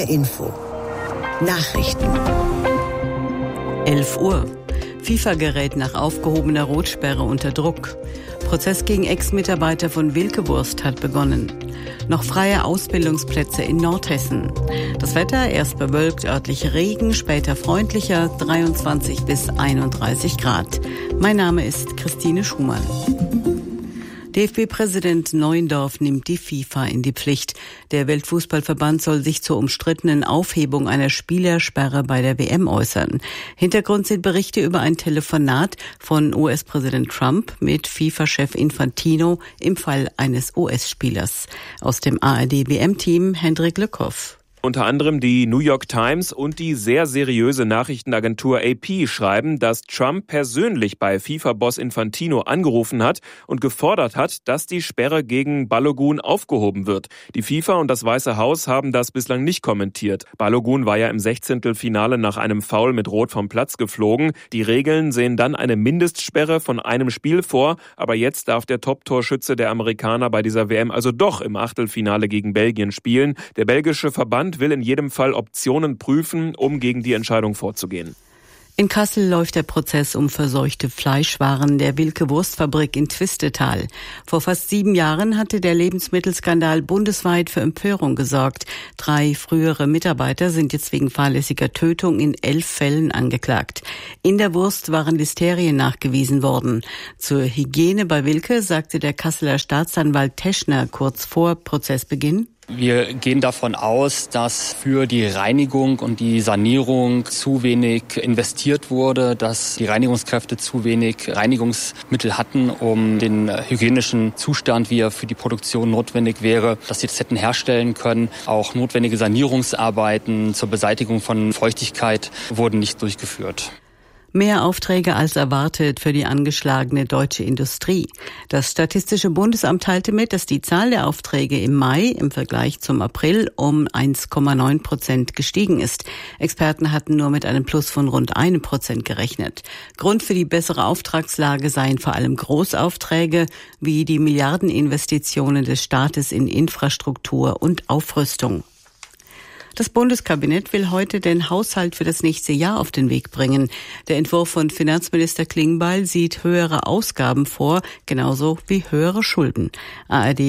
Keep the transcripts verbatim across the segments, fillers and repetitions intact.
H R Info. Nachrichten. elf Uhr. FIFA gerät nach aufgehobener Rotsperre unter Druck. Prozess gegen Ex-Mitarbeiter von Wilke Wurst hat begonnen. Noch freie Ausbildungsplätze in Nordhessen. Das Wetter, erst bewölkt, örtlich Regen, später freundlicher, dreiundzwanzig bis einunddreißig Grad. Mein Name ist Christine Schumann. D F B-Präsident Neuendorf nimmt die FIFA in die Pflicht. Der Weltfußballverband soll sich zur umstrittenen Aufhebung einer Spielersperre bei der W M äußern. Hintergrund sind Berichte über ein Telefonat von U S-Präsident Trump mit FIFA-Chef Infantino im Fall eines U S-Spielers. Aus dem A R D-W M-Team Hendrik Lückhoff. Unter anderem die New York Times und die sehr seriöse Nachrichtenagentur A P schreiben, dass Trump persönlich bei FIFA-Boss Infantino angerufen hat und gefordert hat, dass die Sperre gegen Balogun aufgehoben wird. Die FIFA und das Weiße Haus haben das bislang nicht kommentiert. Balogun war ja im Sechzehntelfinale nach einem Foul mit Rot vom Platz geflogen. Die Regeln sehen dann eine Mindestsperre von einem Spiel vor, aber jetzt darf der Top-Torschütze der Amerikaner bei dieser W M also doch im Achtelfinale gegen Belgien spielen. Der belgische Verband will in jedem Fall Optionen prüfen, um gegen die Entscheidung vorzugehen. In Kassel läuft der Prozess um verseuchte Fleischwaren der Wilke Wurstfabrik in Twistetal. Vor fast sieben Jahren hatte der Lebensmittelskandal bundesweit für Empörung gesorgt. Drei frühere Mitarbeiter sind jetzt wegen fahrlässiger Tötung in elf Fällen angeklagt. In der Wurst waren Listerien nachgewiesen worden. Zur Hygiene bei Wilke sagte der Kasseler Staatsanwalt Teschner kurz vor Prozessbeginn: Wir gehen davon aus, dass für die Reinigung und die Sanierung zu wenig investiert wurde, dass die Reinigungskräfte zu wenig Reinigungsmittel hatten, um den hygienischen Zustand, wie er für die Produktion notwendig wäre, dass sie das hätten herstellen können. Auch notwendige Sanierungsarbeiten zur Beseitigung von Feuchtigkeit wurden nicht durchgeführt. Mehr Aufträge als erwartet für die angeschlagene deutsche Industrie. Das Statistische Bundesamt teilte mit, dass die Zahl der Aufträge im Mai im Vergleich zum April um eins Komma neun Prozent gestiegen ist. Experten hatten nur mit einem Plus von rund einem Prozent gerechnet. Grund für die bessere Auftragslage seien vor allem Großaufträge wie die Milliardeninvestitionen des Staates in Infrastruktur und Aufrüstung. Das Bundeskabinett will heute den Haushalt für das nächste Jahr auf den Weg bringen. Der Entwurf von Finanzminister Klingbeil sieht höhere Ausgaben vor, genauso wie höhere Schulden. A R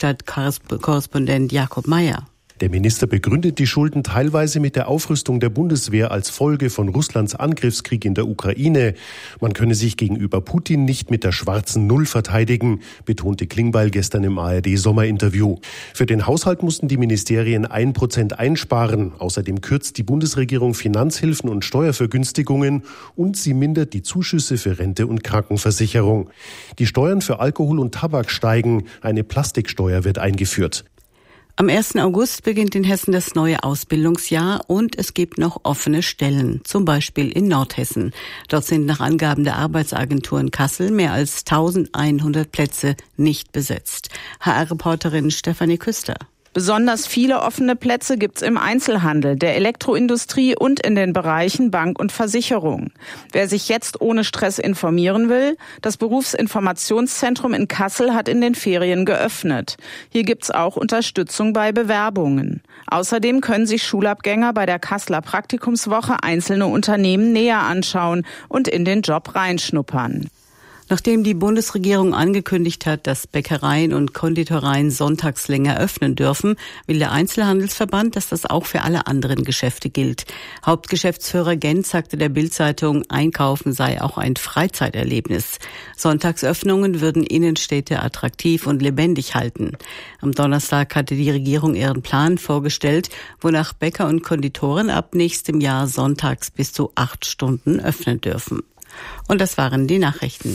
D-Hauptstadt-Korrespondent Jakob Mayer. Der Minister begründet die Schulden teilweise mit der Aufrüstung der Bundeswehr als Folge von Russlands Angriffskrieg in der Ukraine. Man könne sich gegenüber Putin nicht mit der schwarzen Null verteidigen, betonte Klingbeil gestern im A R D-Sommerinterview. Für den Haushalt mussten die Ministerien ein Prozent einsparen. Außerdem kürzt die Bundesregierung Finanzhilfen und Steuervergünstigungen und sie mindert die Zuschüsse für Rente und Krankenversicherung. Die Steuern für Alkohol und Tabak steigen. Eine Plastiksteuer wird eingeführt. Am ersten August beginnt in Hessen das neue Ausbildungsjahr und es gibt noch offene Stellen, zum Beispiel in Nordhessen. Dort sind nach Angaben der Arbeitsagentur in Kassel mehr als eintausendeinhundert Plätze nicht besetzt. H R-Reporterin Stefanie Küster. Besonders viele offene Plätze gibt's im Einzelhandel, der Elektroindustrie und in den Bereichen Bank und Versicherung. Wer sich jetzt ohne Stress informieren will, das Berufsinformationszentrum in Kassel hat in den Ferien geöffnet. Hier gibt's auch Unterstützung bei Bewerbungen. Außerdem können sich Schulabgänger bei der Kasseler Praktikumswoche einzelne Unternehmen näher anschauen und in den Job reinschnuppern. Nachdem die Bundesregierung angekündigt hat, dass Bäckereien und Konditoreien sonntags länger öffnen dürfen, will der Einzelhandelsverband, dass das auch für alle anderen Geschäfte gilt. Hauptgeschäftsführer Gent sagte der Bild-Zeitung, Einkaufen sei auch ein Freizeiterlebnis. Sonntagsöffnungen würden Innenstädte attraktiv und lebendig halten. Am Donnerstag hatte die Regierung ihren Plan vorgestellt, wonach Bäcker und Konditoren ab nächstem Jahr sonntags bis zu acht Stunden öffnen dürfen. Und das waren die Nachrichten.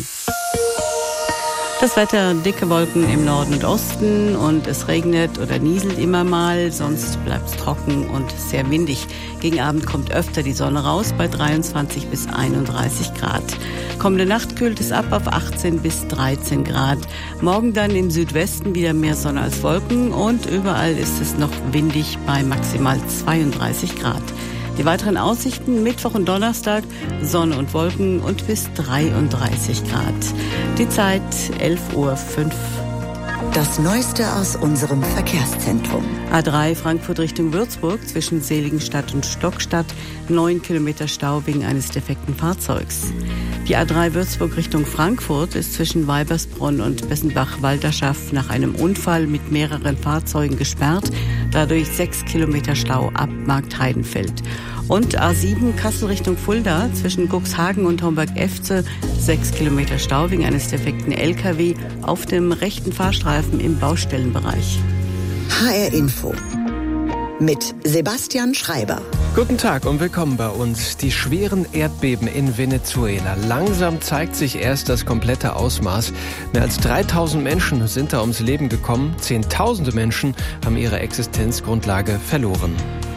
Das Wetter, dicke Wolken im Norden und Osten und es regnet oder nieselt immer mal, sonst bleibt es trocken und sehr windig. Gegen Abend kommt öfter die Sonne raus bei dreiundzwanzig bis einunddreißig Grad. Kommende Nacht kühlt es ab auf achtzehn bis dreizehn Grad. Morgen dann im Südwesten wieder mehr Sonne als Wolken und überall ist es noch windig bei maximal zweiunddreißig Grad. Die weiteren Aussichten Mittwoch und Donnerstag, Sonne und Wolken und bis dreiunddreißig Grad. Die Zeit elf Uhr fünf. Das Neueste aus unserem Verkehrszentrum. A drei Frankfurt Richtung Würzburg zwischen Seligenstadt und Stockstadt. Neun Kilometer Stau wegen eines defekten Fahrzeugs. Die A drei Würzburg Richtung Frankfurt ist zwischen Weibersbronn und Bessenbach-Walderschaff nach einem Unfall mit mehreren Fahrzeugen gesperrt. Dadurch sechs Kilometer Stau ab Marktheidenfeld. Und A sieben Kassel Richtung Fulda zwischen Cuxhagen und Homburg-Efze. Sechs Kilometer Stau wegen eines defekten L K W auf dem rechten Fahrstreifen im Baustellenbereich. H R Info mit Sebastian Schreiber. Guten Tag und willkommen bei uns. Die schweren Erdbeben in Venezuela. Langsam zeigt sich erst das komplette Ausmaß. Mehr als dreitausend Menschen sind da ums Leben gekommen. Zehntausende Menschen haben ihre Existenzgrundlage verloren.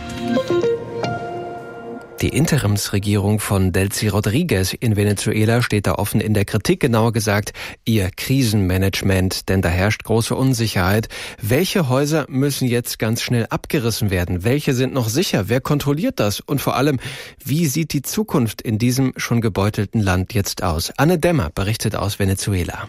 Die Interimsregierung von Delcy Rodriguez in Venezuela steht da offen in der Kritik, genauer gesagt ihr Krisenmanagement, denn da herrscht große Unsicherheit. Welche Häuser müssen jetzt ganz schnell abgerissen werden? Welche sind noch sicher? Wer kontrolliert das? Und vor allem, wie sieht die Zukunft in diesem schon gebeutelten Land jetzt aus? Anne Dämmer berichtet aus Venezuela.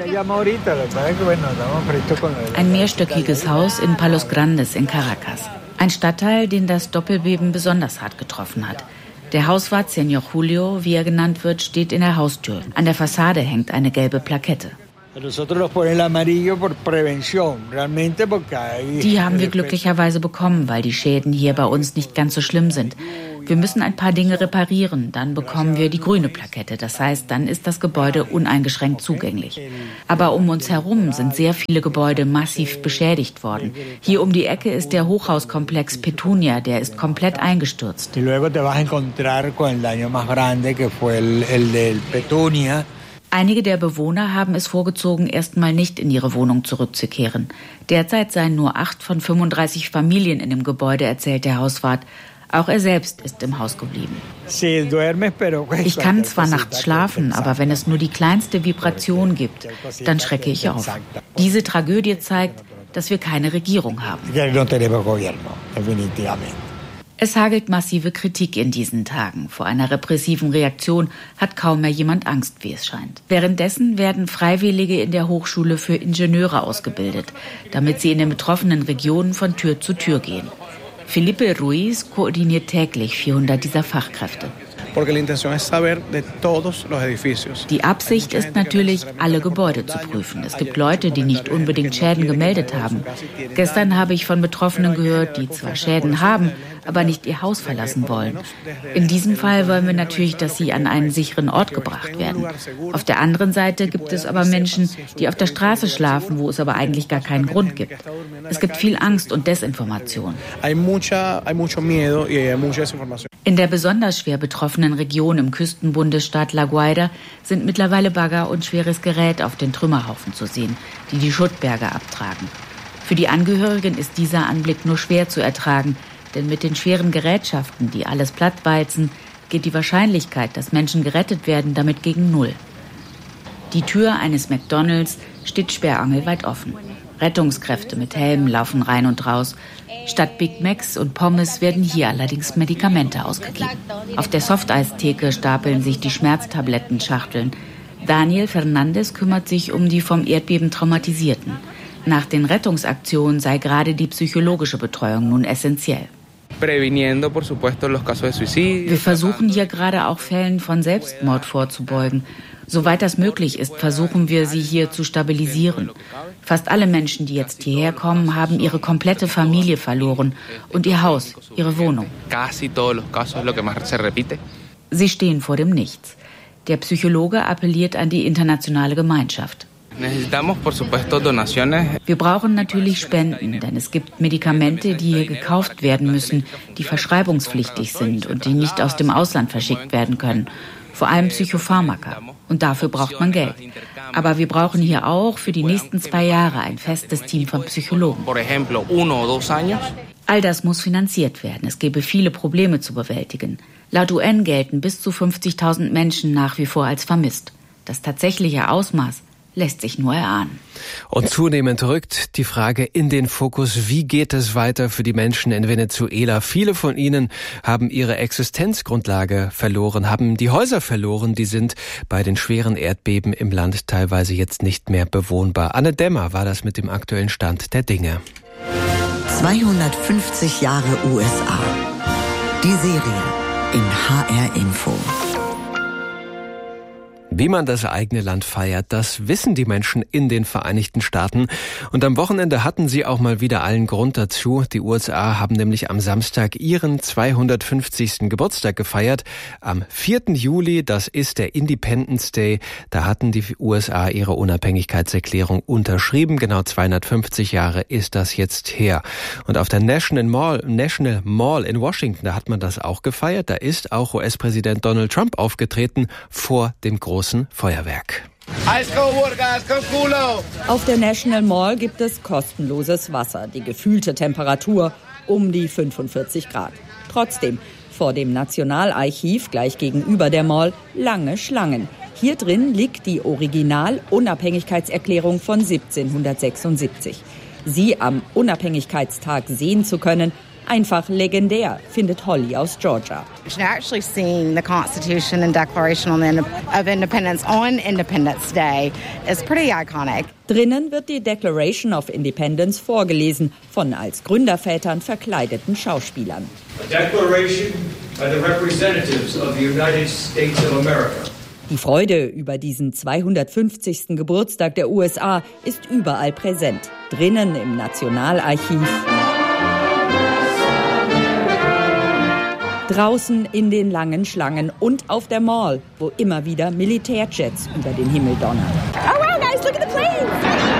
Ein mehrstöckiges Haus in Palos Grandes in Caracas. Ein Stadtteil, den das Doppelbeben besonders hart getroffen hat. Der Hauswart Señor Julio, wie er genannt wird, steht in der Haustür. An der Fassade hängt eine gelbe Plakette. Die haben wir glücklicherweise bekommen, weil die Schäden hier bei uns nicht ganz so schlimm sind. Wir müssen ein paar Dinge reparieren, dann bekommen wir die grüne Plakette. Das heißt, dann ist das Gebäude uneingeschränkt zugänglich. Aber um uns herum sind sehr viele Gebäude massiv beschädigt worden. Hier um die Ecke ist der Hochhauskomplex Petunia, der ist komplett eingestürzt. Einige der Bewohner haben es vorgezogen, erstmal nicht in ihre Wohnung zurückzukehren. Derzeit seien nur acht von fünfunddreißig Familien in dem Gebäude, erzählt der Hauswart. Auch er selbst ist im Haus geblieben. Ich kann zwar nachts schlafen, aber wenn es nur die kleinste Vibration gibt, dann schrecke ich auf. Diese Tragödie zeigt, dass wir keine Regierung haben. Es hagelt massive Kritik in diesen Tagen. Vor einer repressiven Reaktion hat kaum mehr jemand Angst, wie es scheint. Währenddessen werden Freiwillige in der Hochschule für Ingenieure ausgebildet, damit sie in den betroffenen Regionen von Tür zu Tür gehen. Felipe Ruiz koordiniert täglich vierhundert dieser Fachkräfte. Die Absicht ist natürlich, alle Gebäude zu prüfen. Es gibt Leute, die nicht unbedingt Schäden gemeldet haben. Gestern habe ich von Betroffenen gehört, die zwar Schäden haben, aber nicht ihr Haus verlassen wollen. In diesem Fall wollen wir natürlich, dass sie an einen sicheren Ort gebracht werden. Auf der anderen Seite gibt es aber Menschen, die auf der Straße schlafen, wo es aber eigentlich gar keinen Grund gibt. Es gibt viel Angst und Desinformation. In der besonders schwer betroffenen Region im Küstenbundesstaat La Guaira sind mittlerweile Bagger und schweres Gerät auf den Trümmerhaufen zu sehen, die die Schuttberge abtragen. Für die Angehörigen ist dieser Anblick nur schwer zu ertragen, denn mit den schweren Gerätschaften, die alles plattwalzen, geht die Wahrscheinlichkeit, dass Menschen gerettet werden, damit gegen Null. Die Tür eines McDonald's steht sperrangelweit offen. Rettungskräfte mit Helmen laufen rein und raus. Statt Big Macs und Pommes werden hier allerdings Medikamente ausgegeben. Auf der Softeistheke stapeln sich die Schmerztablettenschachteln. Daniel Fernandes kümmert sich um die vom Erdbeben Traumatisierten. Nach den Rettungsaktionen sei gerade die psychologische Betreuung nun essentiell. Wir versuchen hier gerade auch Fällen von Selbstmord vorzubeugen. Soweit das möglich ist, versuchen wir, sie hier zu stabilisieren. Fast alle Menschen, die jetzt hierher kommen, haben ihre komplette Familie verloren und ihr Haus, ihre Wohnung. Sie stehen vor dem Nichts. Der Psychologe appelliert an die internationale Gemeinschaft. Wir brauchen natürlich Spenden, denn es gibt Medikamente, die hier gekauft werden müssen, die verschreibungspflichtig sind und die nicht aus dem Ausland verschickt werden können. Vor allem Psychopharmaka. Und dafür braucht man Geld. Aber wir brauchen hier auch für die nächsten zwei Jahre ein festes Team von Psychologen. All das muss finanziert werden. Es gäbe viele Probleme zu bewältigen. Laut U N gelten bis zu fünfzigtausend Menschen nach wie vor als vermisst. Das tatsächliche Ausmaß lässt sich nur erahnen. Und zunehmend rückt die Frage in den Fokus, wie geht es weiter für die Menschen in Venezuela? Viele von ihnen haben ihre Existenzgrundlage verloren, haben die Häuser verloren, die sind bei den schweren Erdbeben im Land teilweise jetzt nicht mehr bewohnbar. Anne Dämmer war das mit dem aktuellen Stand der Dinge. zweihundertfünfzig Jahre U S A. Die Serie in H R Info. Wie man das eigene Land feiert, das wissen die Menschen in den Vereinigten Staaten. Und am Wochenende hatten sie auch mal wieder allen Grund dazu. Die U S A haben nämlich am Samstag ihren zweihundertfünfzigsten Geburtstag gefeiert. Am vierten Juli, das ist der Independence Day, da hatten die U S A ihre Unabhängigkeitserklärung unterschrieben. Genau zweihundertfünfzig Jahre ist das jetzt her. Und auf der National Mall, National Mall in Washington, da hat man das auch gefeiert. Da ist auch U S-Präsident Donald Trump aufgetreten vor dem großen Feuerwerk. Auf der National Mall gibt es kostenloses Wasser, die gefühlte Temperatur um die fünfundvierzig Grad. Trotzdem, vor dem Nationalarchiv gleich gegenüber der Mall lange Schlangen. Hier drin liegt die Original-Unabhängigkeitserklärung von siebzehnhundertsechsundsiebzig. Sie am Unabhängigkeitstag sehen zu können, einfach legendär, findet Holly aus Georgia. Actually seeing the Constitution and Declaration of Independence on Independence Day is pretty iconic. Drinnen wird die Declaration of Independence vorgelesen von als Gründervätern verkleideten Schauspielern. A declaration by the representatives of the United States of America. Die Freude über diesen zweihundertfünfzigsten Geburtstag der U S A ist überall präsent. Drinnen im Nationalarchiv, draußen in den langen Schlangen und auf der Mall, wo immer wieder Militärjets über den Himmel donnern. Oh wow, guys, look at the planes!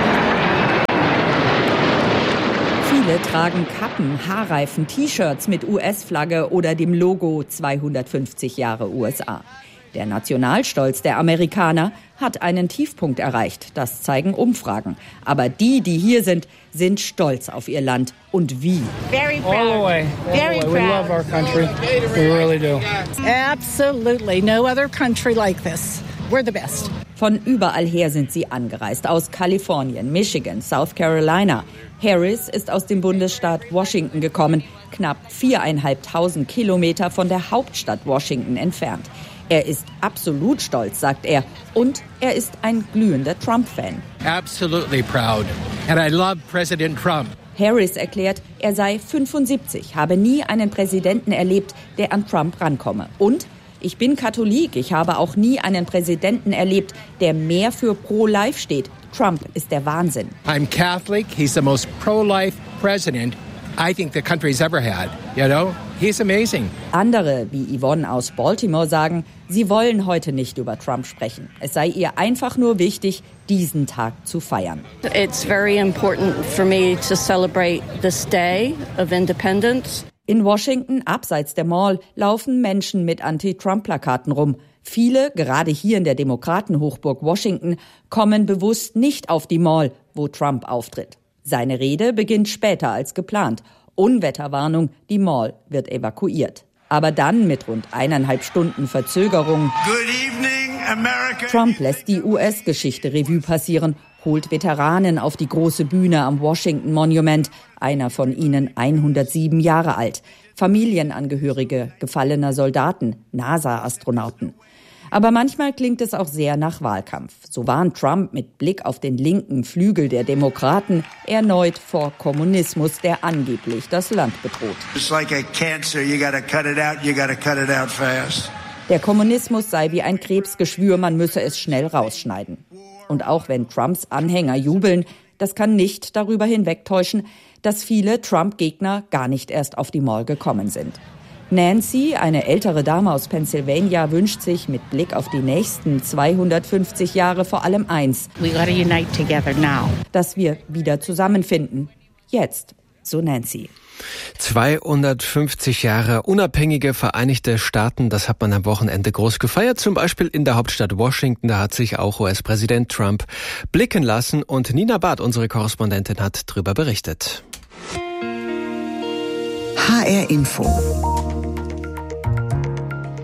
Viele tragen Kappen, Haarreifen, T-Shirts mit U S-Flagge oder dem Logo zweihundertfünfzig Jahre U S A. Der Nationalstolz der Amerikaner hat einen Tiefpunkt erreicht, das zeigen Umfragen. Aber die, die hier sind, sind stolz auf ihr Land. Und wie? Very proud. All the way. All Very the way. We love our country. We really do. Absolutely. No other country like this. We're the best. Von überall her sind sie angereist. Aus Kalifornien, Michigan, South Carolina. Harris ist aus dem Bundesstaat Washington gekommen, knapp viereinhalbtausend Kilometer von der Hauptstadt Washington entfernt. Er ist absolut stolz, sagt er. Und er ist ein glühender Trump-Fan. Absolutely proud. And I love President Trump. Harris erklärt, er sei fünfundsiebzig, habe nie einen Präsidenten erlebt, der an Trump rankomme. Und ich bin Katholik, ich habe auch nie einen Präsidenten erlebt, der mehr für Pro-Life steht. Trump ist der Wahnsinn. I'm Catholic. He's the most pro-life president I think the country's ever had. You know, he's amazing. Andere, wie Yvonne aus Baltimore, sagen, sie wollen heute nicht über Trump sprechen. Es sei ihr einfach nur wichtig, diesen Tag zu feiern. It's very important for me to celebrate this day of independence. In Washington, abseits der Mall, laufen Menschen mit Anti-Trump-Plakaten rum. Viele, gerade hier in der Demokratenhochburg Washington, kommen bewusst nicht auf die Mall, wo Trump auftritt. Seine Rede beginnt später als geplant. Unwetterwarnung, die Mall wird evakuiert. Aber dann mit rund eineinhalb Stunden Verzögerung. Good evening, America. Trump lässt die U S-Geschichte Revue passieren, holt Veteranen auf die große Bühne am Washington Monument, einer von ihnen hundertsieben Jahre alt, Familienangehörige gefallener Soldaten, NASA-Astronauten. Aber manchmal klingt es auch sehr nach Wahlkampf. So warnt Trump mit Blick auf den linken Flügel der Demokraten erneut vor Kommunismus, der angeblich das Land bedroht. It's like a cancer, you gotta cut it out, you gotta cut it out fast. Der Kommunismus sei wie ein Krebsgeschwür, man müsse es schnell rausschneiden. Und auch wenn Trumps Anhänger jubeln, das kann nicht darüber hinwegtäuschen, dass viele Trump-Gegner gar nicht erst auf die Mall gekommen sind. Nancy, eine ältere Dame aus Pennsylvania, wünscht sich mit Blick auf die nächsten zweihundertfünfzig Jahre vor allem eins. We gotta unite together now. Dass wir wieder zusammenfinden. Jetzt. So Nancy. zweihundertfünfzig Jahre unabhängige Vereinigte Staaten, das hat man am Wochenende groß gefeiert, zum Beispiel in der Hauptstadt Washington, da hat sich auch U S-Präsident Trump blicken lassen und Nina Barth, unsere Korrespondentin, hat darüber berichtet. H R Info.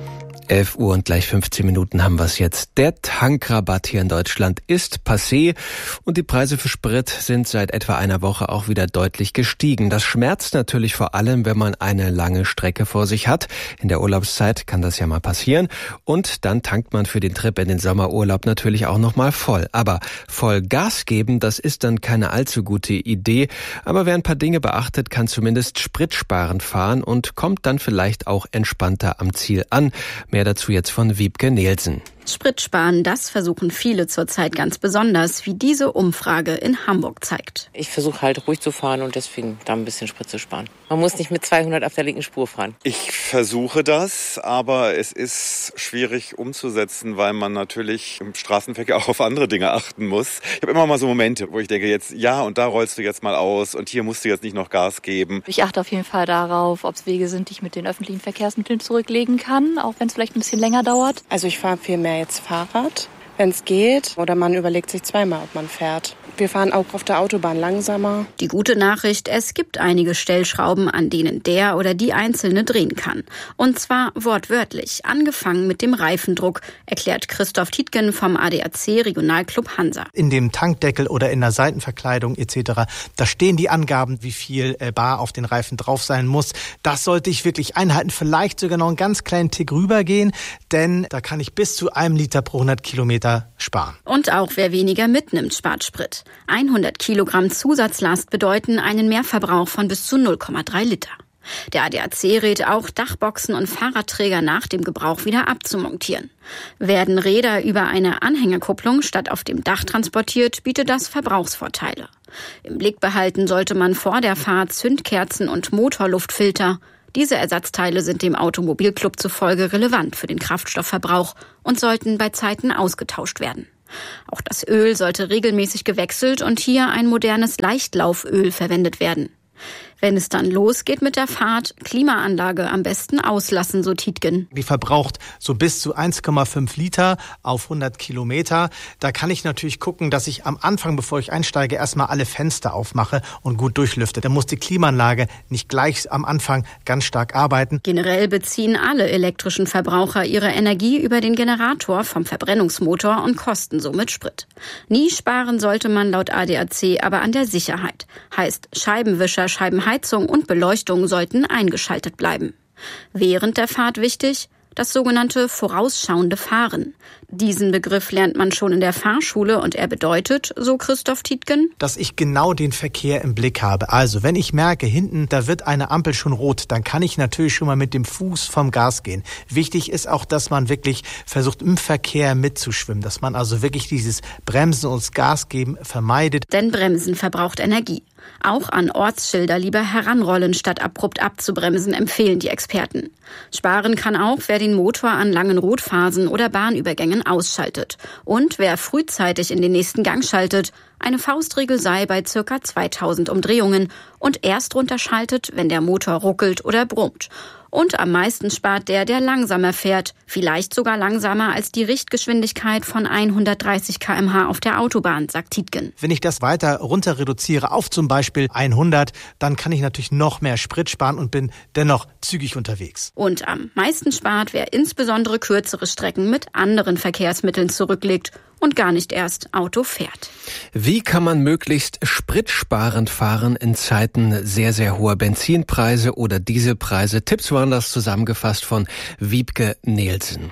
elf Uhr und gleich fünfzehn Minuten haben wir es jetzt. Der Tankrabatt hier in Deutschland ist passé und die Preise für Sprit sind seit etwa einer Woche auch wieder deutlich gestiegen. Das schmerzt natürlich vor allem, wenn man eine lange Strecke vor sich hat. In der Urlaubszeit kann das ja mal passieren und dann tankt man für den Trip in den Sommerurlaub natürlich auch nochmal voll. Aber voll Gas geben, das ist dann keine allzu gute Idee. Aber wer ein paar Dinge beachtet, kann zumindest spritsparend fahren und kommt dann vielleicht auch entspannter am Ziel an. Mehr dazu jetzt von Wiebke Nielsen. Sprit sparen, das versuchen viele zurzeit ganz besonders, wie diese Umfrage in Hamburg zeigt. Ich versuche halt ruhig zu fahren und deswegen da ein bisschen Sprit zu sparen. Man muss nicht mit zweihundert auf der linken Spur fahren. Ich versuche das, aber es ist schwierig umzusetzen, weil man natürlich im Straßenverkehr auch auf andere Dinge achten muss. Ich habe immer mal so Momente, wo ich denke, jetzt ja, und da rollst du jetzt mal aus und hier musst du jetzt nicht noch Gas geben. Ich achte auf jeden Fall darauf, ob es Wege sind, die ich mit den öffentlichen Verkehrsmitteln zurücklegen kann, auch wenn es vielleicht ein bisschen länger dauert. Also ich fahre viel mehr jetzt Fahrrad, wenn es geht, oder man überlegt sich zweimal, ob man fährt. Wir fahren auch auf der Autobahn langsamer. Die gute Nachricht, es gibt einige Stellschrauben, an denen der oder die Einzelne drehen kann. Und zwar wortwörtlich, angefangen mit dem Reifendruck, erklärt Christoph Tietgen vom A D A C Regionalclub Hansa. In dem Tankdeckel oder in der Seitenverkleidung et cetera, da stehen die Angaben, wie viel Bar auf den Reifen drauf sein muss. Das sollte ich wirklich einhalten, vielleicht sogar noch einen ganz kleinen Tick rübergehen, denn da kann ich bis zu einem Liter pro hundert Kilometer sparen. Und auch wer weniger mitnimmt, spart Sprit. hundert Kilogramm Zusatzlast bedeuten einen Mehrverbrauch von bis zu null Komma drei Liter. Der A D A C rät auch, Dachboxen und Fahrradträger nach dem Gebrauch wieder abzumontieren. Werden Räder über eine Anhängerkupplung statt auf dem Dach transportiert, bietet das Verbrauchsvorteile. Im Blick behalten sollte man vor der Fahrt Zündkerzen und Motorluftfilter. Diese Ersatzteile sind dem Automobilclub zufolge relevant für den Kraftstoffverbrauch und sollten bei Zeiten ausgetauscht werden. Auch das Öl sollte regelmäßig gewechselt und hier ein modernes Leichtlauföl verwendet werden. Wenn es dann losgeht mit der Fahrt, Klimaanlage am besten auslassen, so Tietgen. Die verbraucht so bis zu eins Komma fünf Liter auf hundert Kilometer. Da kann ich natürlich gucken, dass ich am Anfang, bevor ich einsteige, erstmal alle Fenster aufmache und gut durchlüfte. Da muss die Klimaanlage nicht gleich am Anfang ganz stark arbeiten. Generell beziehen alle elektrischen Verbraucher ihre Energie über den Generator vom Verbrennungsmotor und kosten somit Sprit. Nie sparen sollte man laut A D A C aber an der Sicherheit. Heißt, Scheibenwischer, Scheibenheizung und Beleuchtung sollten eingeschaltet bleiben. Während der Fahrt wichtig, das sogenannte vorausschauende Fahren. Diesen Begriff lernt man schon in der Fahrschule und er bedeutet, so Christoph Tietgen, dass ich genau den Verkehr im Blick habe. Also, wenn ich merke, hinten, da wird eine Ampel schon rot, dann kann ich natürlich schon mal mit dem Fuß vom Gas gehen. Wichtig ist auch, dass man wirklich versucht, im Verkehr mitzuschwimmen, dass man also wirklich dieses Bremsen und das Gas geben vermeidet. Denn Bremsen verbraucht Energie. Auch an Ortsschilder lieber heranrollen, statt abrupt abzubremsen, empfehlen die Experten. Sparen kann auch, wer den Motor an langen Rotphasen oder Bahnübergängen ausschaltet. Und wer frühzeitig in den nächsten Gang schaltet. Eine Faustregel sei bei ca. zweitausend Umdrehungen und erst runterschaltet, wenn der Motor ruckelt oder brummt. Und am meisten spart der, der langsamer fährt, vielleicht sogar langsamer als die Richtgeschwindigkeit von hundertdreißig Kilometer pro Stunde auf der Autobahn, sagt Tietgen. Wenn ich das weiter runter reduziere auf zum Beispiel hundert, dann kann ich natürlich noch mehr Sprit sparen und bin dennoch zügig unterwegs. Und am meisten spart, wer insbesondere kürzere Strecken mit anderen Verkehrsmitteln zurücklegt und gar nicht erst Auto fährt. Wie kann man möglichst spritsparend fahren in Zeiten sehr, sehr hoher Benzinpreise oder Dieselpreise? Tipps waren das zusammengefasst von Wiebke Nielsen.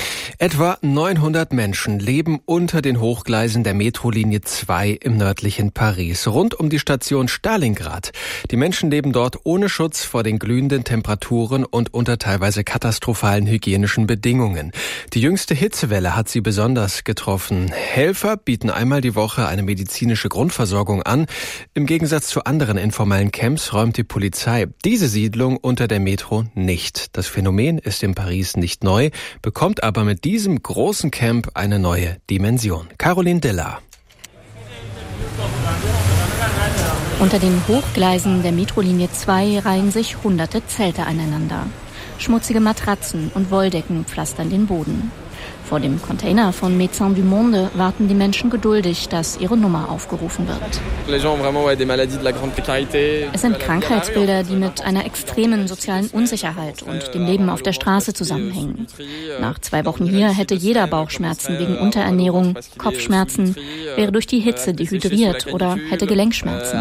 Etwa neunhundert Menschen leben unter den Hochgleisen der Metrolinie zwei im nördlichen Paris, rund um die Station Stalingrad. Die Menschen leben dort ohne Schutz vor den glühenden Temperaturen und unter teilweise katastrophalen hygienischen Bedingungen. Die jüngste Hitzewelle hat sie besonders getroffen. Helfer bieten einmal die Woche eine medizinische Grundversorgung an. Im Gegensatz zu anderen informellen Camps räumt die Polizei diese Siedlung unter der Metro nicht. Das Phänomen ist in Paris nicht neu, bekommt aber mit diesem großen Camp eine neue Dimension. Caroline Diller. Unter den Hochgleisen der Metrolinie zwei reihen sich hunderte Zelte aneinander. Schmutzige Matratzen und Wolldecken pflastern den Boden. Vor dem Container von Médecins du Monde warten die Menschen geduldig, dass ihre Nummer aufgerufen wird. Es sind Krankheitsbilder, die mit einer extremen sozialen Unsicherheit und dem Leben auf der Straße zusammenhängen. Nach zwei Wochen hier hätte jeder Bauchschmerzen wegen Unterernährung, Kopfschmerzen, wäre durch die Hitze dehydriert oder hätte Gelenkschmerzen.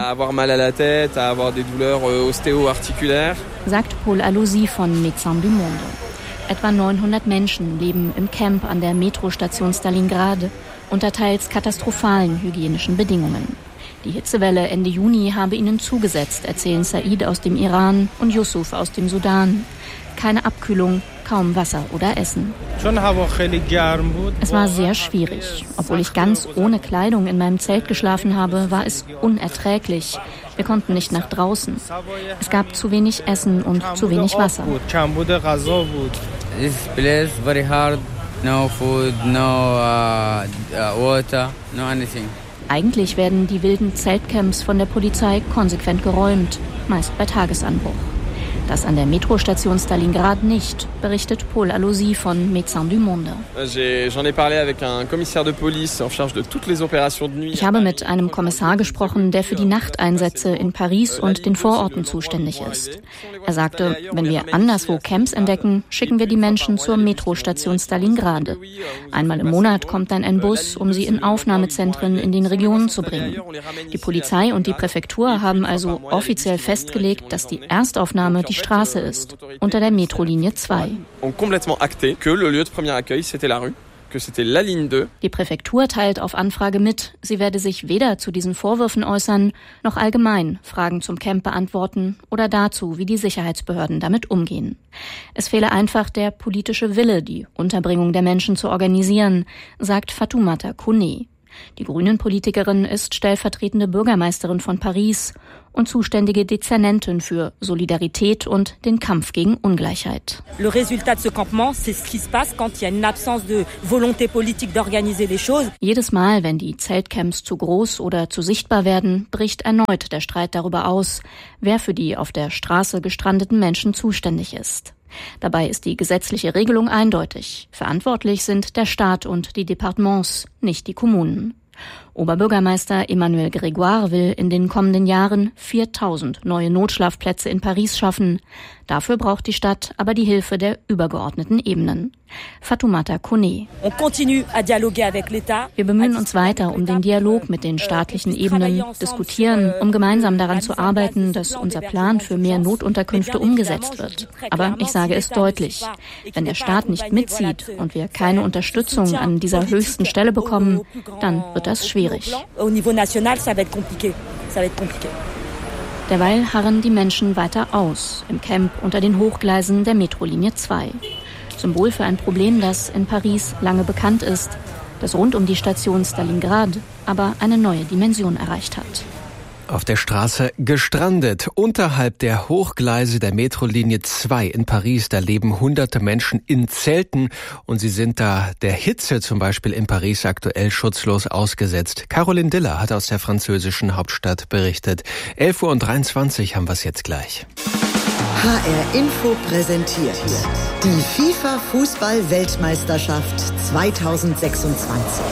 Sagt Paul Aloisi von Médecins du Monde. Etwa neunhundert Menschen leben im Camp an der Metrostation Stalingrad unter teils katastrophalen hygienischen Bedingungen. Die Hitzewelle Ende Juni habe ihnen zugesetzt, erzählen Said aus dem Iran und Yusuf aus dem Sudan. Keine Abkühlung, kaum Wasser oder Essen. Es war sehr schwierig. Obwohl ich ganz ohne Kleidung in meinem Zelt geschlafen habe, war es unerträglich. Wir konnten nicht nach draußen. Es gab zu wenig Essen und zu wenig Wasser. This place very hard. No food, no uh, uh, water, no anything. Eigentlich werden die wilden Zeltcamps von der Polizei konsequent geräumt, meist bei Tagesanbruch. Das an der Metrostation Stalingrad nicht, berichtet Paul Aloisi von Médecins du Monde. Ich habe mit einem Kommissar gesprochen, der für die Nachteinsätze in Paris und den Vororten zuständig ist. Er sagte, wenn wir anderswo Camps entdecken, schicken wir die Menschen zur Metrostation Stalingrad. Einmal im Monat kommt dann ein Bus, um sie in Aufnahmezentren in den Regionen zu bringen. Die Polizei und die Präfektur haben also offiziell festgelegt, dass die Erstaufnahme die Straße ist, unter der Metrolinie zwei. Die Präfektur teilt auf Anfrage mit, sie werde sich weder zu diesen Vorwürfen äußern, noch allgemein Fragen zum Camp beantworten oder dazu, wie die Sicherheitsbehörden damit umgehen. Es fehle einfach der politische Wille, die Unterbringung der Menschen zu organisieren, sagt Fatoumata Koné. Die Grünen-Politikerin ist stellvertretende Bürgermeisterin von Paris und zuständige Dezernentin für Solidarität und den Kampf gegen Ungleichheit. Le résultat de ce campement, c'est ce qui se passe quand il y a une absence de volonté politique d'organiser les choses. Jedes Mal, wenn die Zeltcamps zu groß oder zu sichtbar werden, bricht erneut der Streit darüber aus, wer für die auf der Straße gestrandeten Menschen zuständig ist. Dabei ist die gesetzliche Regelung eindeutig. Verantwortlich sind der Staat und die Departements, nicht die Kommunen. Oberbürgermeister Emmanuel Grégoire will in den kommenden Jahren viertausend neue Notschlafplätze in Paris schaffen. Dafür braucht die Stadt aber die Hilfe der übergeordneten Ebenen. Fatoumata Koné. Wir bemühen uns weiter um den Dialog mit den staatlichen Ebenen, diskutieren, um gemeinsam daran zu arbeiten, dass unser Plan für mehr Notunterkünfte umgesetzt wird. Aber ich sage es deutlich, wenn der Staat nicht mitzieht und wir keine Unterstützung an dieser höchsten Stelle bekommen, dann wird das schwierig. Derweil harren die Menschen weiter aus, im Camp unter den Hochgleisen der Metrolinie zwei. Symbol für ein Problem, das in Paris lange bekannt ist, das rund um die Station Stalingrad aber eine neue Dimension erreicht hat. Auf der Straße gestrandet. Unterhalb der Hochgleise der Metrolinie zwei in Paris, da leben hunderte Menschen in Zelten und sie sind da der Hitze zum Beispiel in Paris aktuell schutzlos ausgesetzt. Caroline Diller hat aus der französischen Hauptstadt berichtet. elf Uhr dreiundzwanzig haben wir es jetzt gleich. H R Info präsentiert die FIFA-Fußball-Weltmeisterschaft zweitausendsechsundzwanzig.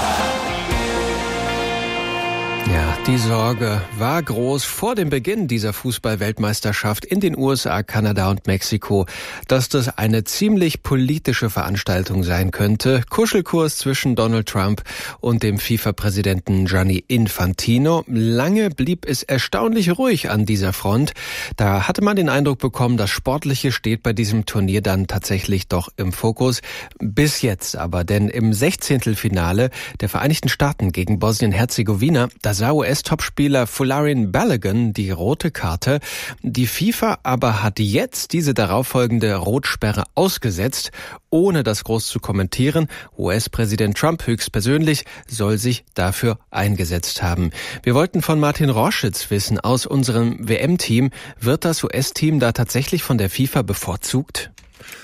Ja, die Sorge war groß vor dem Beginn dieser Fußball-Weltmeisterschaft in den U S A, Kanada und Mexiko, dass das eine ziemlich politische Veranstaltung sein könnte. Kuschelkurs zwischen Donald Trump und dem FIFA-Präsidenten Gianni Infantino. Lange blieb es erstaunlich ruhig an dieser Front. Da hatte man den Eindruck bekommen, das Sportliche steht bei diesem Turnier dann tatsächlich doch im Fokus. Bis jetzt aber, denn im Sechzehntelfinale der Vereinigten Staaten gegen Bosnien-Herzegowina, da sah U S-Topspieler Folarin Balogun die rote Karte. Die FIFA aber hat jetzt diese darauffolgende Rotsperre ausgesetzt, ohne das groß zu kommentieren. U S-Präsident Trump höchstpersönlich soll sich dafür eingesetzt haben. Wir wollten von Martin Roschitz wissen, aus unserem W M-Team, wird das U S-Team da tatsächlich von der FIFA bevorzugt?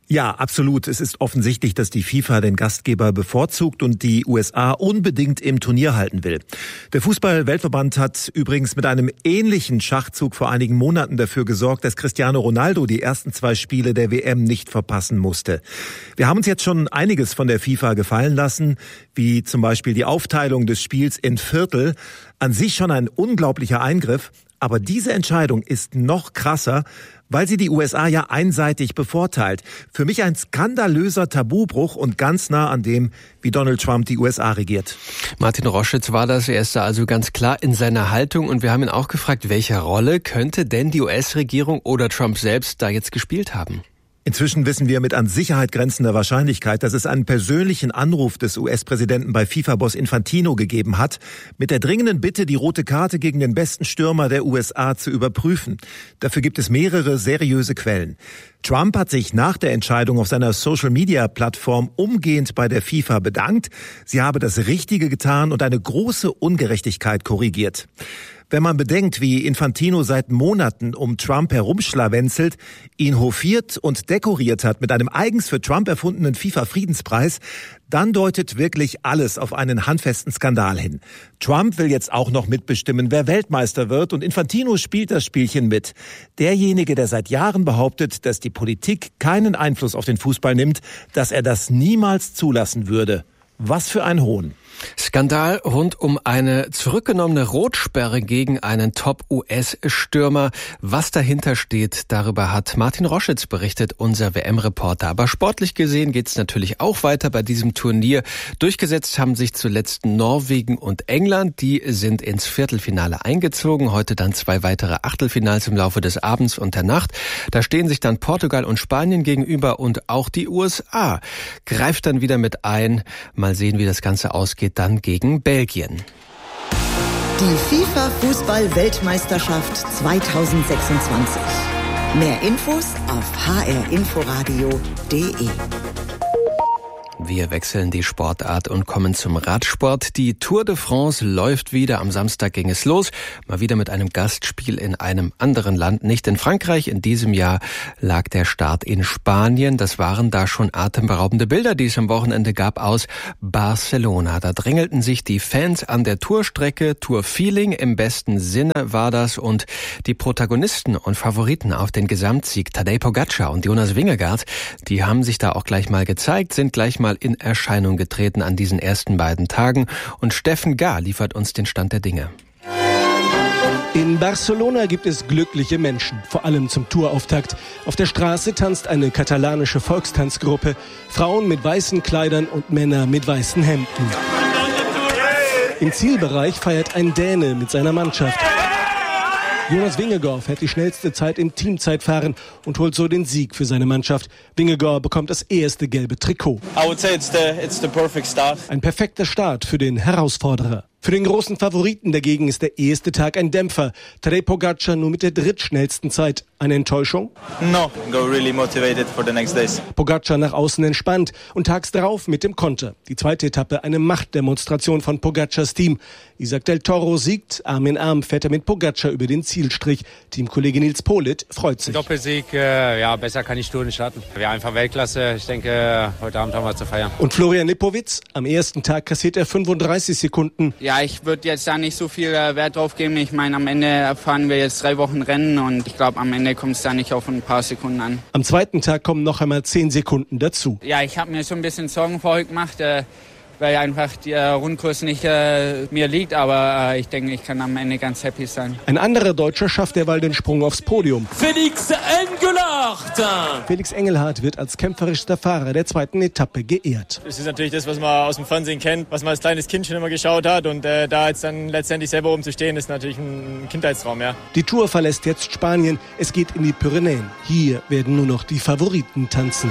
Ja, absolut. Es ist offensichtlich, dass die FIFA den Gastgeber bevorzugt und die U S A unbedingt im Turnier halten will. Der Fußball-Weltverband hat übrigens mit einem ähnlichen Schachzug vor einigen Monaten dafür gesorgt, dass Cristiano Ronaldo die ersten zwei Spiele der W M nicht verpassen musste. Wir haben uns jetzt schon einiges von der FIFA gefallen lassen, wie zum Beispiel die Aufteilung des Spiels in Viertel. An sich schon ein unglaublicher Eingriff, aber diese Entscheidung ist noch krasser, weil sie die U S A ja einseitig bevorteilt. Für mich ein skandalöser Tabubruch und ganz nah an dem, wie Donald Trump die U S A regiert. Martin Roschitz war das. Er ist da also ganz klar in seiner Haltung. Und wir haben ihn auch gefragt, welche Rolle könnte denn die U S-Regierung oder Trump selbst da jetzt gespielt haben? Inzwischen wissen wir mit an Sicherheit grenzender Wahrscheinlichkeit, dass es einen persönlichen Anruf des U S-Präsidenten bei FIFA-Boss Infantino gegeben hat, mit der dringenden Bitte, die rote Karte gegen den besten Stürmer der U S A zu überprüfen. Dafür gibt es mehrere seriöse Quellen. Trump hat sich nach der Entscheidung auf seiner Social-Media-Plattform umgehend bei der FIFA bedankt. Sie habe das Richtige getan und eine große Ungerechtigkeit korrigiert. Wenn man bedenkt, wie Infantino seit Monaten um Trump herumschlawenzelt, ihn hofiert und dekoriert hat mit einem eigens für Trump erfundenen FIFA-Friedenspreis, dann deutet wirklich alles auf einen handfesten Skandal hin. Trump will jetzt auch noch mitbestimmen, wer Weltmeister wird, und Infantino spielt das Spielchen mit. Derjenige, der seit Jahren behauptet, dass die Politik keinen Einfluss auf den Fußball nimmt, dass er das niemals zulassen würde. Was für ein Hohn. Skandal rund um eine zurückgenommene Rotsperre gegen einen Top-U S-Stürmer. Was dahinter steht, darüber hat Martin Roschitz berichtet, unser W M-Reporter. Aber sportlich gesehen geht's natürlich auch weiter bei diesem Turnier. Durchgesetzt haben sich zuletzt Norwegen und England. Die sind ins Viertelfinale eingezogen. Heute dann zwei weitere Achtelfinals im Laufe des Abends und der Nacht. Da stehen sich dann Portugal und Spanien gegenüber und auch die U S A greift dann wieder mit ein. Mal sehen, wie das Ganze ausgeht. Dann gegen Belgien. Die FIFA-Fußball-Weltmeisterschaft zweitausendsechsundzwanzig. Mehr Infos auf h r inforadio punkt d e. Wir wechseln die Sportart und kommen zum Radsport. Die Tour de France läuft wieder. Am Samstag ging es los. Mal wieder mit einem Gastspiel in einem anderen Land, nicht in Frankreich. In diesem Jahr lag der Start in Spanien. Das waren da schon atemberaubende Bilder, die es am Wochenende gab, aus Barcelona. Da drängelten sich die Fans an der Tourstrecke. Tourfeeling im besten Sinne war das. Und die Protagonisten und Favoriten auf den Gesamtsieg, Tadej Pogačar und Jonas Vingegaard, die haben sich da auch gleich mal gezeigt, sind gleich mal in Erscheinung getreten an diesen ersten beiden Tagen. Und Steffen Gahr liefert uns den Stand der Dinge. In Barcelona gibt es glückliche Menschen, vor allem zum Tourauftakt. Auf der Straße tanzt eine katalanische Volkstanzgruppe, Frauen mit weißen Kleidern und Männer mit weißen Hemden. Im Zielbereich feiert ein Däne mit seiner Mannschaft. Jonas Vingegaard fährt die schnellste Zeit im Teamzeitfahren und holt so den Sieg für seine Mannschaft. Vingegaard bekommt das erste gelbe Trikot. I would say it's the, it's the perfect start. Ein perfekter Start für den Herausforderer. Für den großen Favoriten dagegen ist der erste Tag ein Dämpfer. Tadej Pogačar nur mit der drittschnellsten Zeit. Eine Enttäuschung? No, go really motivated for the next days. Pogačar nach außen entspannt und tags drauf mit dem Konter. Die zweite Etappe eine Machtdemonstration von Pogačars Team. Isaac del Toro siegt, Arm in Arm fährt er mit Pogačar über den Zielstrich. Teamkollege Nils Politt freut sich. Doppelsieg, äh, ja, besser kann ich Tour nicht starten. Wir einfach Weltklasse. Ich denke, heute Abend haben wir zu feiern. Und Florian Lipowitz, am ersten Tag kassiert er fünfunddreißig Sekunden. Ja, ich würde jetzt da nicht so viel äh, Wert drauf geben. Ich meine, am Ende fahren wir jetzt drei Wochen Rennen und ich glaube, am Ende kommt es da nicht auf ein paar Sekunden an. Am zweiten Tag kommen noch einmal zehn Sekunden dazu. Ja, ich habe mir so ein bisschen Sorgen vorher gemacht, äh, weil einfach der Rundkurs nicht äh, mir liegt, aber äh, ich denke, ich kann am Ende ganz happy sein. Ein anderer Deutscher schafft derweil den Sprung aufs Podium. Felix Engelhardt! Felix Engelhardt wird als kämpferischster Fahrer der zweiten Etappe geehrt. Das ist natürlich das, was man aus dem Fernsehen kennt, was man als kleines Kind schon immer geschaut hat, und äh, da jetzt dann letztendlich selber oben zu stehen, ist natürlich ein Kindheitstraum, ja. Die Tour verlässt jetzt Spanien, es geht in die Pyrenäen. Hier werden nur noch die Favoriten tanzen.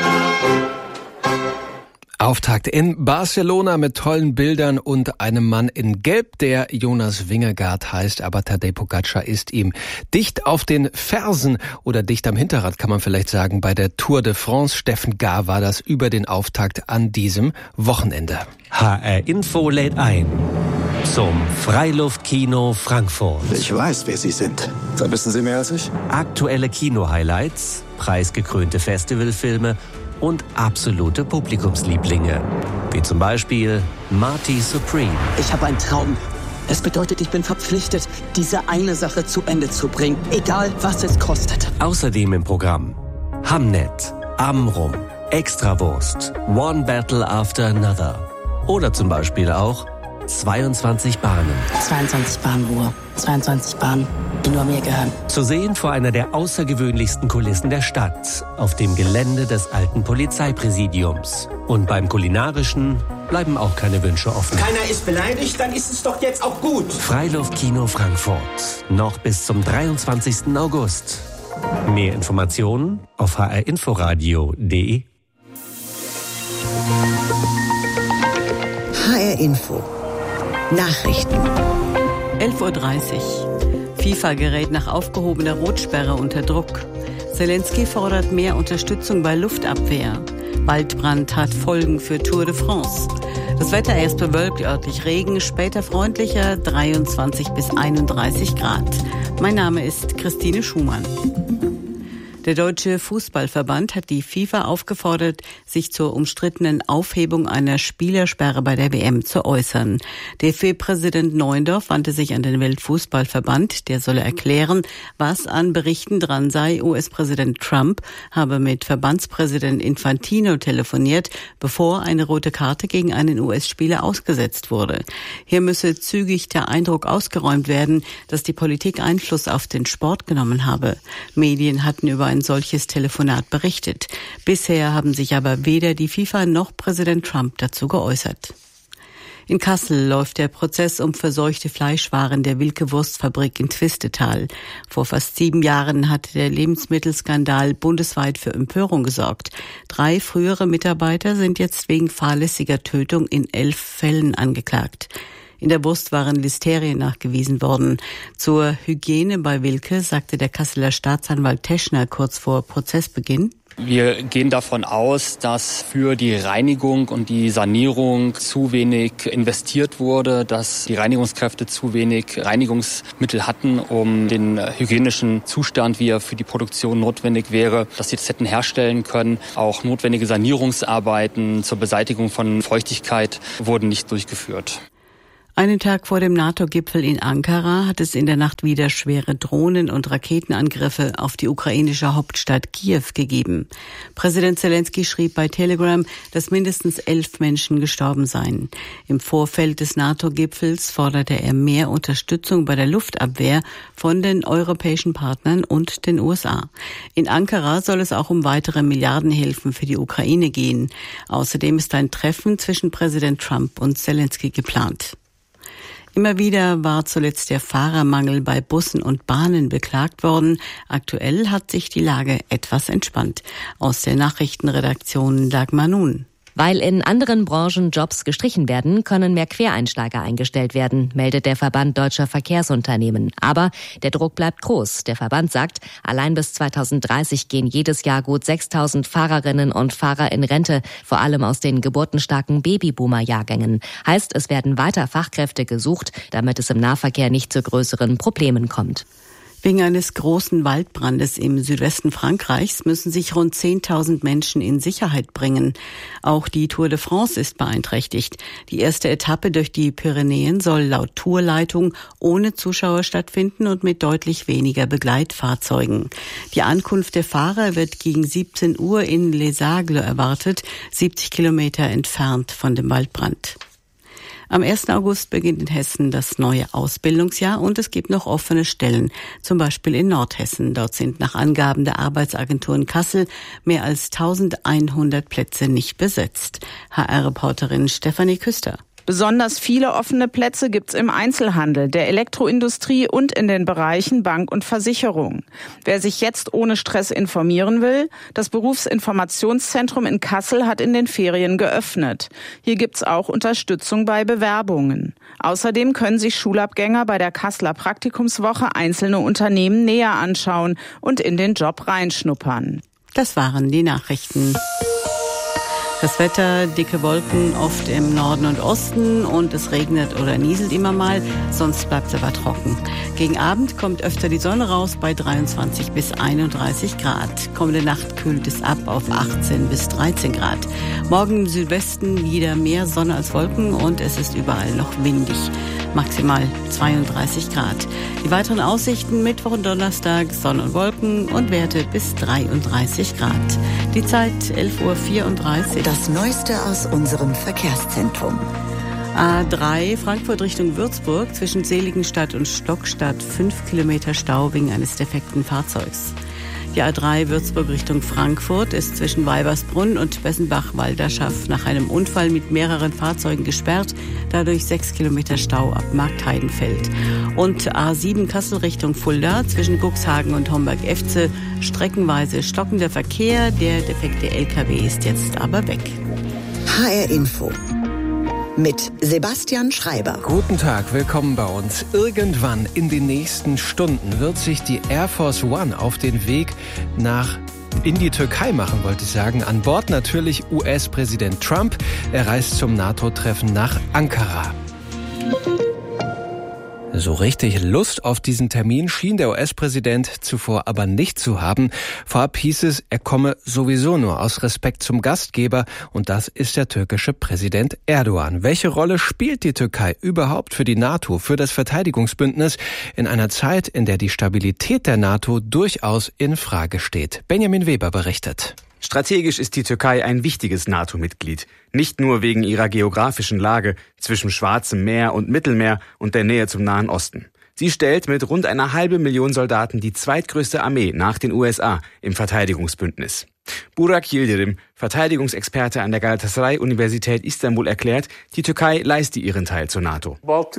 Auftakt in Barcelona mit tollen Bildern und einem Mann in Gelb, der Jonas Vingegaard heißt, aber Tadej Pogačar ist ihm dicht auf den Fersen oder dicht am Hinterrad, kann man vielleicht sagen, bei der Tour de France. Steffen Gahr war das über den Auftakt an diesem Wochenende. H R Info lädt ein. zum Freiluftkino Frankfurt. Ich weiß, wer Sie sind. Da wissen Sie mehr als ich. Aktuelle Kino-Highlights, preisgekrönte Festivalfilme und absolute Publikumslieblinge. Wie zum Beispiel Marty Supreme. Ich habe einen Traum. Es bedeutet, ich bin verpflichtet, diese eine Sache zu Ende zu bringen, egal was es kostet. Außerdem im Programm Hamnet, Amrum, Extrawurst, One Battle After Another. Oder zum Beispiel auch zweiundzwanzig Bahnen. zweiundzwanzig Bahnen Ruhe. zweiundzwanzig Bahnen, die nur mir gehören. Zu sehen vor einer der außergewöhnlichsten Kulissen der Stadt, auf dem Gelände des alten Polizeipräsidiums. Und beim Kulinarischen bleiben auch keine Wünsche offen. Keiner ist beleidigt, dann ist es doch jetzt auch gut. Freiluftkino Frankfurt. Noch bis zum dreiundzwanzigsten August. Mehr Informationen auf h r inforadio punkt d e. H R Info. Nachrichten. elf Uhr dreißig. FIFA gerät nach aufgehobener Rotsperre unter Druck. Zelensky fordert mehr Unterstützung bei Luftabwehr. Waldbrand hat Folgen für Tour de France. Das Wetter erst bewölkt, örtlich Regen, später freundlicher, dreiundzwanzig bis einunddreißig Grad. Mein Name ist Christine Schumann. Der Deutsche Fußballverband hat die FIFA aufgefordert, sich zur umstrittenen Aufhebung einer Spielersperre bei der W M zu äußern. D F B-Präsident Neuendorf wandte sich an den Weltfußballverband. Der solle erklären, was an Berichten dran sei. U S-Präsident Trump habe mit Verbandspräsident Infantino telefoniert, bevor eine rote Karte gegen einen U S-Spieler ausgesetzt wurde. Hier müsse zügig der Eindruck ausgeräumt werden, dass die Politik Einfluss auf den Sport genommen habe. Medien hatten über ein solches Telefonat berichtet. Bisher haben sich aber weder die FIFA noch Präsident Trump dazu geäußert. In Kassel läuft der Prozess um verseuchte Fleischwaren der Wilke Wurstfabrik in Twistetal. Vor fast sieben Jahren hatte der Lebensmittelskandal bundesweit für Empörung gesorgt. Drei frühere Mitarbeiter sind jetzt wegen fahrlässiger Tötung in elf Fällen angeklagt. In der Wurst waren Listerien nachgewiesen worden. Zur Hygiene bei Wilke sagte der Kasseler Staatsanwalt Teschner kurz vor Prozessbeginn: Wir gehen davon aus, dass für die Reinigung und die Sanierung zu wenig investiert wurde, dass die Reinigungskräfte zu wenig Reinigungsmittel hatten, um den hygienischen Zustand, wie er für die Produktion notwendig wäre, dass sie das hätten herstellen können. Auch notwendige Sanierungsarbeiten zur Beseitigung von Feuchtigkeit wurden nicht durchgeführt. Einen Tag vor dem NATO-Gipfel in Ankara hat es in der Nacht wieder schwere Drohnen- und Raketenangriffe auf die ukrainische Hauptstadt Kiew gegeben. Präsident Zelensky schrieb bei Telegram, dass mindestens elf Menschen gestorben seien. Im Vorfeld des NATO-Gipfels forderte er mehr Unterstützung bei der Luftabwehr von den europäischen Partnern und den U S A. In Ankara soll es auch um weitere Milliardenhilfen für die Ukraine gehen. Außerdem ist ein Treffen zwischen Präsident Trump und Zelensky geplant. Immer wieder war zuletzt der Fahrermangel bei Bussen und Bahnen beklagt worden. Aktuell hat sich die Lage etwas entspannt. Aus der Nachrichtenredaktion Dagmar Nun. Weil in anderen Branchen Jobs gestrichen werden, können mehr Quereinsteiger eingestellt werden, meldet der Verband Deutscher Verkehrsunternehmen. Aber der Druck bleibt groß. Der Verband sagt, allein bis zweitausenddreißig gehen jedes Jahr gut sechstausend Fahrerinnen und Fahrer in Rente, vor allem aus den geburtenstarken Babyboomer-Jahrgängen. Heißt, es werden weiter Fachkräfte gesucht, damit es im Nahverkehr nicht zu größeren Problemen kommt. Wegen eines großen Waldbrandes im Südwesten Frankreichs müssen sich rund zehntausend Menschen in Sicherheit bringen. Auch die Tour de France ist beeinträchtigt. Die erste Etappe durch die Pyrenäen soll laut Tourleitung ohne Zuschauer stattfinden und mit deutlich weniger Begleitfahrzeugen. Die Ankunft der Fahrer wird gegen siebzehn Uhr in Les Agles erwartet, siebzig Kilometer entfernt von dem Waldbrand. Am ersten August beginnt in Hessen das neue Ausbildungsjahr und es gibt noch offene Stellen, zum Beispiel in Nordhessen. Dort sind nach Angaben der Arbeitsagentur in Kassel mehr als eintausendeinhundert Plätze nicht besetzt. H R-Reporterin Stefanie Küster. Besonders viele offene Plätze gibt's im Einzelhandel, der Elektroindustrie und in den Bereichen Bank und Versicherung. Wer sich jetzt ohne Stress informieren will, das Berufsinformationszentrum in Kassel hat in den Ferien geöffnet. Hier gibt's auch Unterstützung bei Bewerbungen. Außerdem können sich Schulabgänger bei der Kasseler Praktikumswoche einzelne Unternehmen näher anschauen und in den Job reinschnuppern. Das waren die Nachrichten. Das Wetter, dicke Wolken, oft im Norden und Osten und es regnet oder nieselt immer mal, sonst bleibt es aber trocken. Gegen Abend kommt öfter die Sonne raus bei dreiundzwanzig bis einunddreißig Grad. Kommende Nacht kühlt es ab auf achtzehn bis dreizehn Grad. Morgen im Südwesten wieder mehr Sonne als Wolken und es ist überall noch windig. Maximal zweiunddreißig Grad. Die weiteren Aussichten Mittwoch und Donnerstag Sonne und Wolken und Werte bis dreiunddreißig Grad. Die Zeit elf Uhr vierunddreißig. Das Neueste aus unserem Verkehrszentrum. A drei Frankfurt Richtung Würzburg zwischen Seligenstadt und Stockstadt fünf Kilometer Stau wegen eines defekten Fahrzeugs. Die A drei Würzburg Richtung Frankfurt ist zwischen Weibersbrunn und Bessenbach-Walderschaff nach einem Unfall mit mehreren Fahrzeugen gesperrt, dadurch sechs Kilometer Stau ab Marktheidenfeld. Und A sieben Kassel Richtung Fulda zwischen Cuxhagen und Homberg-Efze streckenweise stockender Verkehr, der defekte L K W ist jetzt aber weg. H R Info mit Sebastian Schreiber. Guten Tag, willkommen bei uns. Irgendwann in den nächsten Stunden wird sich die Air Force One auf den Weg nach in die Türkei machen, wollte ich sagen. An Bord natürlich U S-Präsident Trump. Er reist zum NATO-Treffen nach Ankara. So richtig Lust auf diesen Termin schien der U S-Präsident zuvor aber nicht zu haben. Vorab hieß es, er komme sowieso nur aus Respekt zum Gastgeber und das ist der türkische Präsident Erdogan. Welche Rolle spielt die Türkei überhaupt für die NATO, für das Verteidigungsbündnis in einer Zeit, in der die Stabilität der NATO durchaus in Frage steht? Benjamin Weber berichtet. Strategisch ist die Türkei ein wichtiges NATO-Mitglied. Nicht nur wegen ihrer geografischen Lage zwischen Schwarzem Meer und Mittelmeer und der Nähe zum Nahen Osten. Sie stellt mit rund einer halben Million Soldaten die zweitgrößte Armee nach den U S A im Verteidigungsbündnis. Burak Yildirim, Verteidigungsexperte an der Galatasaray-Universität Istanbul, erklärt, die Türkei leiste ihren Teil zur NATO.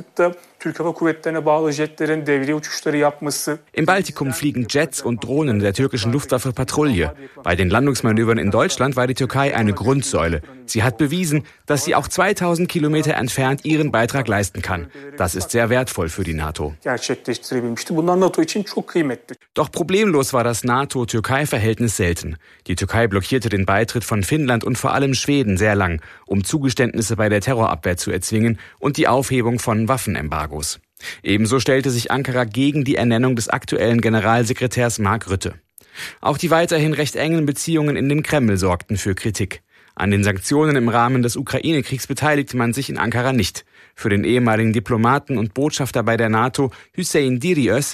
Im Baltikum fliegen Jets und Drohnen der türkischen Luftwaffe Patrouille. Bei den Landungsmanövern in Deutschland war die Türkei eine Grundsäule. Sie hat bewiesen, dass sie auch zweitausend Kilometer entfernt ihren Beitrag leisten kann. Das ist sehr wertvoll für die NATO. Doch problemlos war das NATO-Türkei-Verhältnis selten. Die Türkei blockierte den Beitritt von Finnland und vor allem Schweden sehr lang, um Zugeständnisse bei der Terrorabwehr zu erzwingen und die Aufhebung von Waffenembargos. Ebenso stellte sich Ankara gegen die Ernennung des aktuellen Generalsekretärs Mark Rutte. Auch die weiterhin recht engen Beziehungen in den Kreml sorgten für Kritik. An den Sanktionen im Rahmen des Ukraine-Kriegs beteiligte man sich in Ankara nicht. Für den ehemaligen Diplomaten und Botschafter bei der NATO, Hüseyin Diriöz,